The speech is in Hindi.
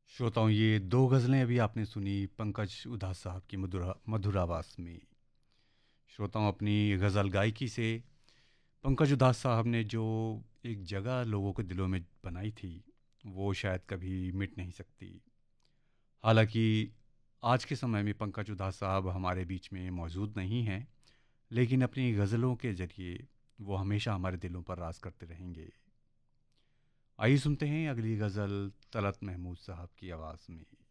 श्रोताओं, ये दो गज़लें अभी आपने सुनी पंकज उधास साहब की मधुर मधुर आवाज़ में। श्रोताओं, अपनी गज़ल गायकी से पंकज उधास साहब ने जो एक जगह लोगों के दिलों में बनाई थी, वो शायद कभी मिट नहीं सकती। हालांकि आज के समय में पंकज उधास साहब हमारे बीच में मौजूद नहीं हैं, लेकिन अपनी गज़लों के ज़रिए वो हमेशा हमारे दिलों पर राज करते रहेंगे। आइए सुनते हैं अगली गज़ल तलत महमूद साहब की आवाज़ में।